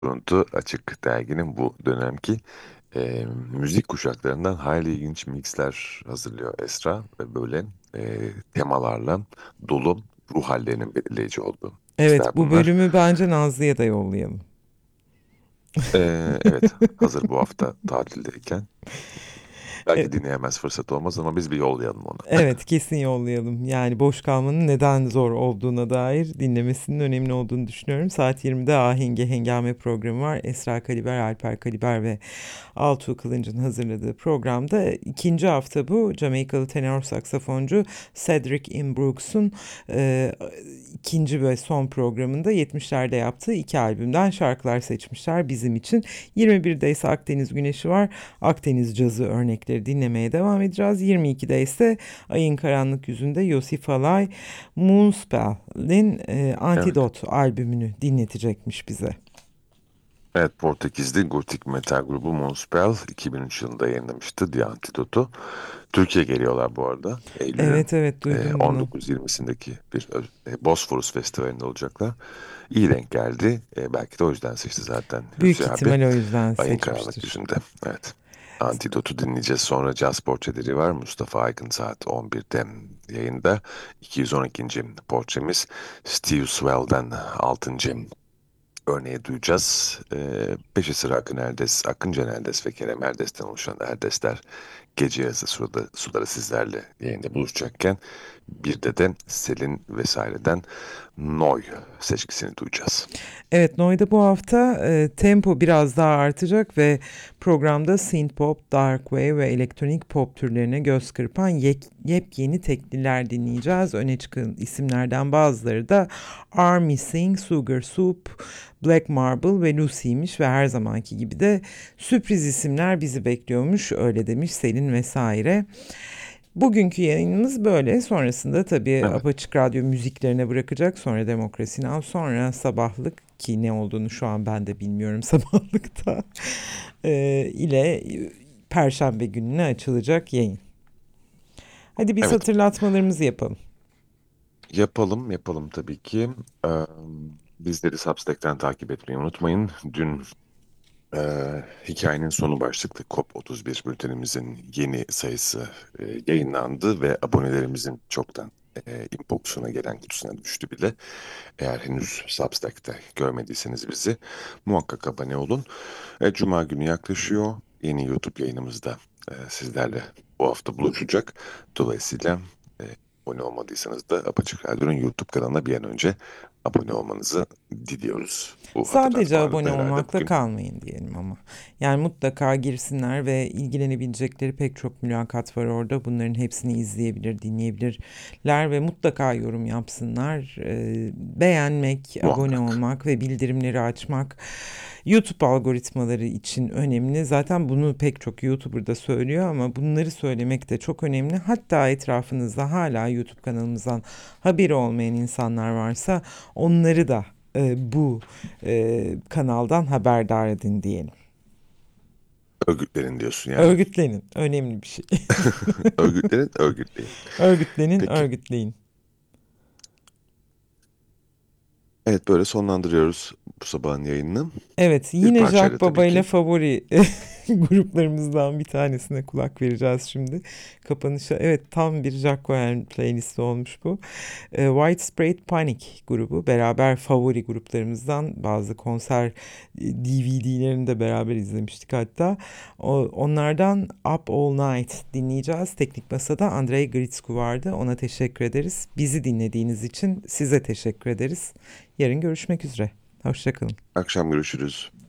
Kuruntu Açık Dergi'nin bu dönemki müzik kuşaklarından hayli ilginç mixler hazırlıyor Esra ve böyle temalarla dolu ruh hallerinin belirleyici olduğu Evet, mixler bu bunlar. bölümü bence Nazlı'ya da yollayalım. Evet, hazır bu hafta tatildeyken E, belki dinleyemez, fırsat olmaz ama biz bir yollayalım onu. evet, kesin yollayalım. Yani boş kalmanın neden zor olduğuna dair dinlemesinin önemli olduğunu düşünüyorum. Saat 20'de Ahengi Hengame programı var. Esra Kaliber, Alper Kaliber ve Altuğ Kılınç'ın hazırladığı programda ikinci hafta bu. Jamaikalı tenor saksafoncu Cedric Imbrooks'un e, ikinci ve son programında 70'lerde yaptığı iki albümden şarkılar seçmişler bizim için. 21'de ise Akdeniz Güneşi var. Akdeniz cazı örnekleri dinlemeye devam edeceğiz. 22'de ise Ayın Karanlık Yüzünde Yosif Alay Moonspell'in Evet. Antidot albümünü dinletecekmiş bize. Evet, Portekizli gotik metal grubu Moonspell 2003 yılında yayınlamıştı The Antidote'u. Türkiye geliyorlar bu arada. Eylül'ün Evet, evet, duydum bunu. 19-20'sindeki bir Bosphorus Festivali'nde olacaklar. İyi denk geldi. Belki de o yüzden seçti zaten Büyük Hüsnü abi. ihtimal o yüzden Ayın karanlık seçmiştir. yüzünde. Evet. Antidote'u dinleyeceğiz. Sonra Caz Portreleri var. Mustafa Aygın saat 11'de yayında. 212. portremiz Steve Swell'den 6. örneği duyacağız. Peşi sıra Akın Erdes, Akın Can Erdes ve Kerem Erdes'ten oluşan Erdesler gece yarısı suları sizlerle yayında buluşacakken bir de Selin vesaireden Noy seçkisini duyacağız. Evet, Noy'da bu hafta tempo biraz daha artacak ve programda synth pop, dark wave ve elektronik pop türlerine göz kırpan yepyeni tekliler dinleyeceğiz. Öne çıkan isimlerden bazıları da Are Missing, Sugar Soup, Black Marble ve Lucy'ymiş ve her zamanki gibi de sürpriz isimler bizi bekliyormuş. Öyle demiş Selin vesaire. Bugünkü yayınımız böyle. Sonrasında tabii Evet, Apaçık Radyo müziklerine bırakacak. Sonra Demokrasi Now, sonra sabahlık ki ne olduğunu şu an ben de bilmiyorum sabahlıkta ile Perşembe gününe açılacak yayın. Hadi biz evet. hatırlatmalarımızı yapalım. Yapalım, yapalım tabii ki. Ee, Bizleri Substack'ten takip etmeyi unutmayın. Dün hikayenin sonu başlıklı COP31 bültenimizin yeni sayısı yayınlandı ve abonelerimizin çoktan inbox'una gelen kutusuna düştü bile. Eğer henüz Substack'te görmediyseniz bizi muhakkak abone olun. Cuma günü yaklaşıyor. Yeni YouTube yayınımızda sizlerle bu hafta buluşacak. Dolayısıyla e, abone olmadıysanız da Apaçık Radyo'nun YouTube kanalına bir an önce abone olmanızı diliyoruz. Bu Sadece hatırlatmalarda da abone herhalde olmakla bugün. kalmayın diyelim ama. Yani mutlaka girsinler ve ilgilenebilecekleri pek çok mülakat var orada. Bunların hepsini izleyebilir, dinleyebilirler ve mutlaka yorum yapsınlar. Beğenmek, abone Muhakkak. olmak ve bildirimleri açmak YouTube algoritmaları için önemli. Zaten bunu pek çok YouTuber da söylüyor ama bunları söylemek de çok önemli. Hatta etrafınızda hala YouTube kanalımızdan haberi olmayan insanlar varsa onları da bu kanaldan haberdar edin diyelim. Örgütlerin diyorsun yani. Örgütlenin. Önemli bir şey. Örgütlerin, örgütleyin. Örgütlenin, Peki. örgütleyin. Evet, böyle sonlandırıyoruz bu sabahın yayınını. Evet, Bir yine parçayla Jack Baba tabii ile ki. favori gruplarımızdan bir tanesine kulak vereceğiz şimdi. Kapanışa, evet, tam bir Jack Cohen playlisti olmuş bu. Widespread Panic grubu beraber favori gruplarımızdan bazı konser DVD'lerini de beraber izlemiştik hatta. Onlardan Up All Night dinleyeceğiz. Teknik Masa'da Andrei Gritsku vardı. Ona teşekkür ederiz. Bizi dinlediğiniz için size teşekkür ederiz. Yarın görüşmek üzere. Hoşçakalın. Akşam görüşürüz.